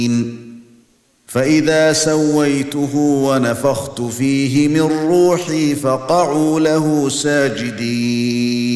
فإذا سويته ونفخت فيه من روحي فقعوا له ساجدين